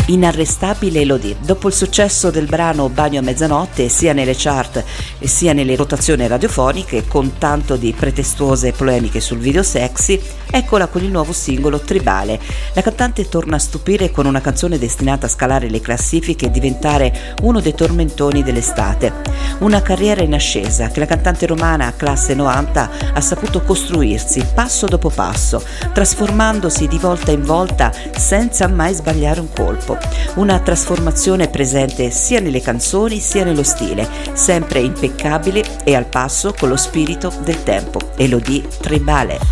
Inarrestabile Elodie. Dopo il successo del brano Bagno a mezzanotte sia nelle chart sia nelle rotazioni radiofoniche, con tanto di pretestuose polemiche sul video sexy, eccola con il nuovo singolo Tribale. La cantante torna a stupire con una canzone destinata a scalare le classifiche e diventare uno dei tormentoni dell'estate. Una carriera in ascesa che la cantante romana classe 90 ha saputo costruirsi passo dopo passo, trasformandosi di volta in volta senza mai sbagliare un colpo. Una trasformazione presente sia nelle canzoni sia nello stile, sempre impeccabile e al passo con lo spirito del tempo. Elodie Tribale.